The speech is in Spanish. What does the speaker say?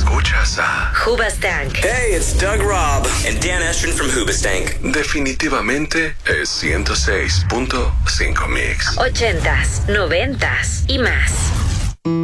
Escuchas a Hoobastank. Hey, it's Doug Robb and Dan Estrin from Hoobastank. Definitivamente es 106.5 Mix. 80s, 90s y más.